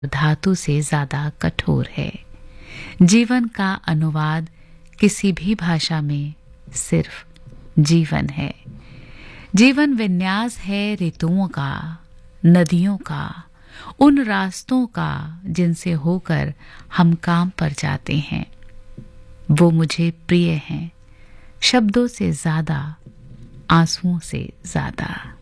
धातु से ज्यादा कठोर है। जीवन का अनुवाद किसी भी भाषा में सिर्फ जीवन है। जीवन विन्यास है ऋतुओं का, नदियों का, उन रास्तों का जिनसे होकर हम काम पर जाते हैं। वो मुझे प्रिय हैं, शब्दों से ज्यादा, आंसुओं से ज्यादा।